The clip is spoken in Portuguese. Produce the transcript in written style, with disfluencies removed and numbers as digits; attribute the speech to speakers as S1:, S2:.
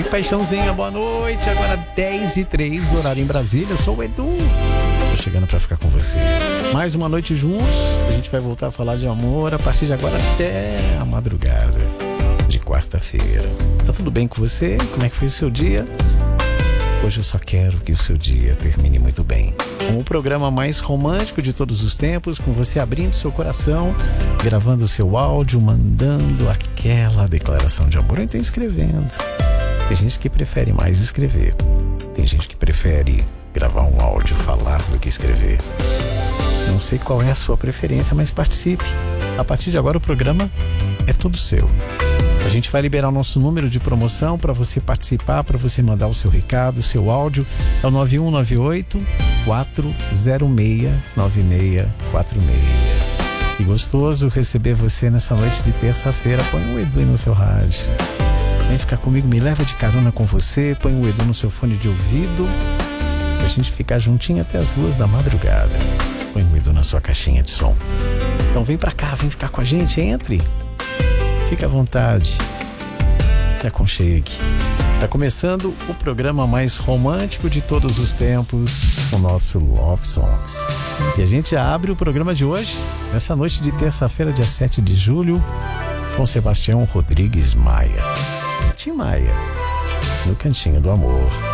S1: Ei, paixãozinha, boa noite. Agora 10h03, horário em Brasília. Eu sou o Edu. Tô chegando pra ficar com você. Mais uma noite juntos. A gente vai voltar a falar de amor a partir de agora até a madrugada de quarta-feira. Tá tudo bem com você? Como é que foi o seu dia? Hoje eu só quero que o seu dia termine muito bem. Com o programa mais romântico de todos os tempos, com você abrindo seu coração, gravando o seu áudio, mandando aquela declaração de amor, ou então escrevendo. Tem gente que prefere mais escrever. Tem gente que prefere gravar um áudio, falar do que escrever. Não sei qual é a sua preferência, mas participe. A partir de agora o programa é todo seu. A gente vai liberar o nosso número de promoção para você participar, para você mandar o seu recado, o seu áudio. É o 9198-406-9646. Que gostoso receber você nessa noite de terça-feira. Põe o Edu aí no seu rádio. Vem ficar comigo, me leva de carona com você. Põe o Edu no seu fone de ouvido. Pra gente ficar juntinho até as 2 da madrugada. Põe o Edu na sua caixinha de som. Então vem pra cá, vem ficar com a gente, entre. Fique à vontade, se aconchegue. Está começando o programa mais romântico de todos os tempos, o nosso Love Songs. E a gente já abre o programa de hoje, nessa noite de terça-feira, dia 7 de julho, com Sebastião Rodrigues Maia. Tim Maia, no Cantinho do Amor.